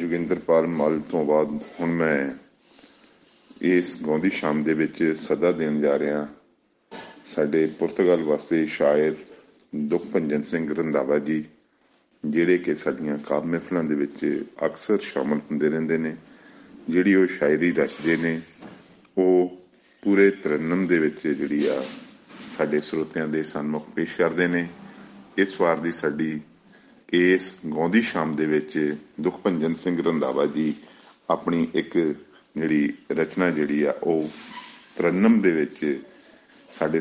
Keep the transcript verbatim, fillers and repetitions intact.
ਜੋਗਿੰਦਰਪਾਲ ਮੱਲ ਤੋਂ ਬਾਅਦ ਹੁਣ ਮੈਂ ਇਸ ਗਾਉਂਦੀ ਸ਼ਾਮ ਦੇ ਵਿੱਚ ਸਦਾ ਦੇਣ ਜਾ ਰਿਹਾ ਸਾਡੇ ਪੁਰਤਗਾਲ ਵਾਸਤੇ ਸ਼ਾਇਰ ਦੁਖਭੰਜਨ ਸਿੰਘ ਰੰਧਾਵਾ ਜੀ, ਜਿਹੜੇ ਕਿ ਸਾਡੀਆਂ ਕਾਵਿ ਮਹਿਫਲਾਂ ਦੇ ਵਿੱਚ ਅਕਸਰ ਸ਼ਾਮਲ ਹੁੰਦੇ ਰਹਿੰਦੇ ਨੇ। ਜਿਹੜੀ ਉਹ ਸ਼ਾਇਰੀ ਰਚਦੇ ਨੇ ਉਹ ਪੂਰੇ ਤਰੰਨਮ ਦੇ ਵਿੱਚ ਜਿਹੜੀ ਆ ਸਾਡੇ ਸਰੋਤਿਆਂ ਦੇ ਸਨਮੁਖ ਪੇਸ਼ ਕਰਦੇ ਨੇ। ਇਸ ਵਾਰ ਦੀ ਸਾਡੀ ਇਸ ਗਾਉਂਦੀ ਸ਼ਾਮ ਦੇ ਵਿੱਚ ਦੁਖਭੰਜਨ ਸਿੰਘ ਰੰਧਾਵਾ ਜੀ ਆਪਣੀ ਇੱਕ ਜਿਹੜੀ ਰਚਨਾ ਜਿਹੜੀ ਆ ਉਹ ਤਰੰਨਮ ਦੇ ਵਿੱਚ ਸਾਡੇ